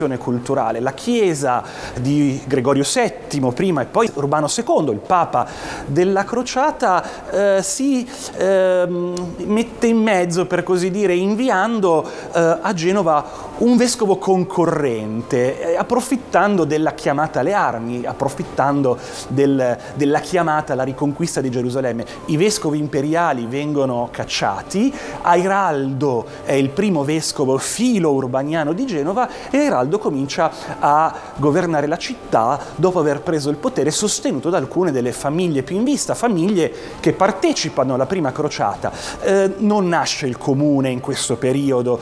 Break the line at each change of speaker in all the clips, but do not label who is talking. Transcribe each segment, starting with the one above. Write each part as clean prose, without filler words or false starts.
culturale. La Chiesa di Gregorio VII prima e poi Urbano II, il Papa della Crociata, si mette in mezzo, per così dire, inviando a Genova un vescovo concorrente, approfittando della chiamata alle armi, approfittando della chiamata alla riconquista di Gerusalemme. I vescovi imperiali vengono cacciati, Airaldo è il primo vescovo filo-urbaniano di Genova e Airaldo comincia a governare la città dopo aver preso il potere, sostenuto da alcune delle famiglie più in vista, famiglie che partecipano alla prima crociata. Non nasce il comune in questo periodo,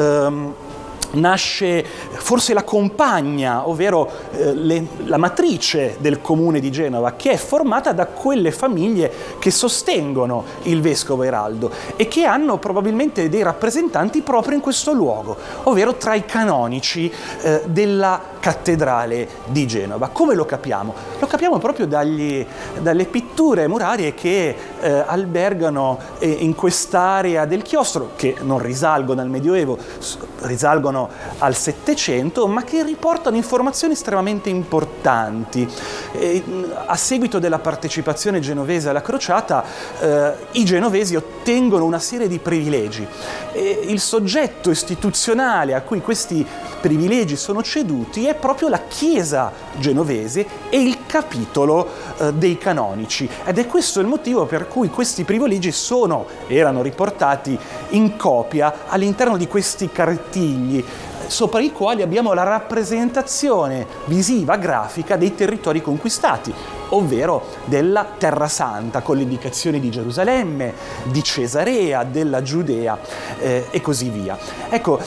nasce forse la compagna, ovvero la matrice del comune di Genova, che è formata da quelle famiglie che sostengono il vescovo Airaldo e che hanno probabilmente dei rappresentanti proprio in questo luogo, ovvero tra i canonici della cattedrale di Genova. Come lo capiamo? Lo capiamo proprio dalle pitture murarie che albergano in quest'area del chiostro, che non risalgono al Medioevo, risalgono al Settecento, ma che riportano informazioni estremamente importanti. A seguito della partecipazione genovese alla crociata, i genovesi ottengono una serie di privilegi. Il soggetto istituzionale a cui questi privilegi sono ceduti è proprio la Chiesa genovese e il capitolo dei canonici, ed è questo il motivo per cui questi privilegi erano riportati in copia all'interno di questi cartigli, sopra i quali abbiamo la rappresentazione visiva, grafica dei territori conquistati, ovvero della Terra Santa, con le indicazioni di Gerusalemme, di Cesarea, della Giudea e così via. Ecco,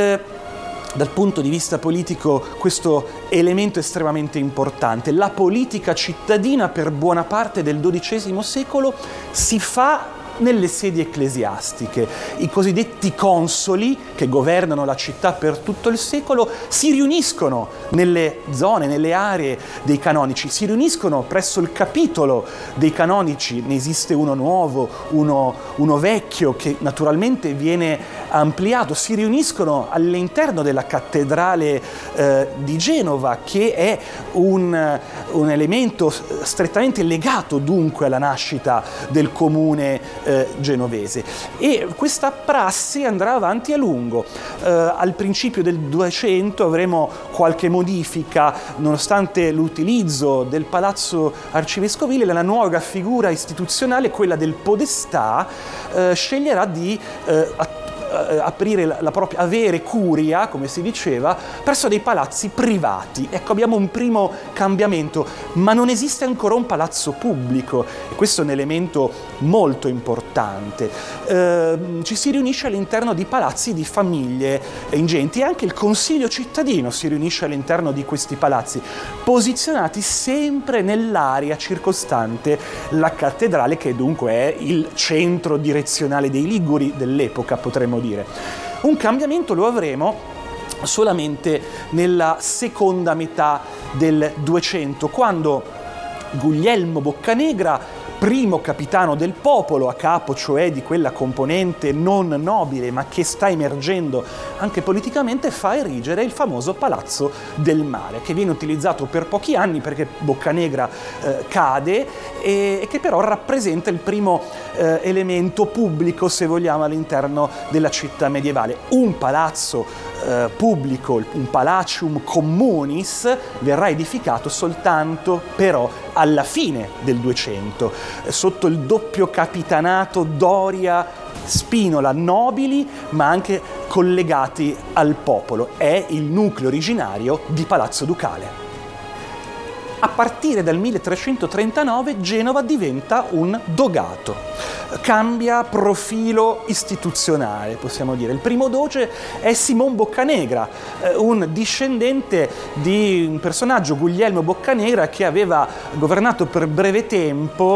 dal punto di vista politico questo elemento è estremamente importante. La politica cittadina per buona parte del XII secolo si fa nelle sedi ecclesiastiche. I cosiddetti consoli, che governano la città per tutto il secolo, si riuniscono nelle zone, nelle aree dei canonici, si riuniscono presso il capitolo dei canonici. Ne esiste uno nuovo, uno vecchio, che naturalmente viene ampliato. Si riuniscono all'interno della cattedrale di Genova, che è un elemento strettamente legato dunque alla nascita del comune genovese, e questa prassi andrà avanti a lungo. Al principio del 200 avremo qualche modifica, nonostante l'utilizzo del palazzo arcivescovile. La nuova figura istituzionale, quella del podestà, sceglierà di avere curia, come si diceva, presso dei palazzi privati. Ecco, abbiamo un primo cambiamento, ma non esiste ancora un palazzo pubblico, e questo è un elemento molto importante. Ci si riunisce all'interno di palazzi di famiglie ingenti, e anche il consiglio cittadino si riunisce all'interno di questi palazzi, posizionati sempre nell'area circostante la cattedrale, che dunque è il centro direzionale dei Liguri dell'epoca, potremmo dire. Un cambiamento lo avremo solamente nella seconda metà del 200, quando Guglielmo Boccanegra, primo capitano del popolo, a capo cioè di quella componente non nobile ma che sta emergendo anche politicamente, fa erigere il famoso Palazzo del Mare, che viene utilizzato per pochi anni perché Boccanegra cade, e che però rappresenta il primo elemento pubblico, se vogliamo, all'interno della città medievale. Un palazzo pubblico, un Palacium Communis, verrà edificato soltanto però alla fine del 200, sotto il doppio capitanato Doria-Spinola, nobili ma anche collegati al popolo. È il nucleo originario di Palazzo Ducale. A partire dal 1339 Genova diventa un dogato, cambia profilo istituzionale, possiamo dire. Il primo doge è Simon Boccanegra, un discendente di un personaggio, Guglielmo Boccanegra, che aveva governato per breve tempo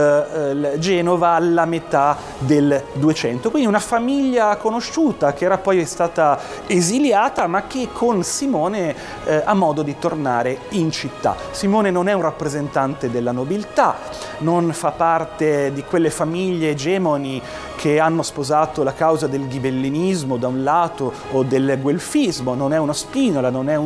Genova alla metà del 200. Quindi una famiglia conosciuta, che era poi stata esiliata, ma che con Simone ha modo di tornare in città. Simone non è un rappresentante della nobiltà, non fa parte di quelle famiglie egemoni che hanno sposato la causa del ghibellinismo da un lato o del guelfismo, non è uno Spinola, non è un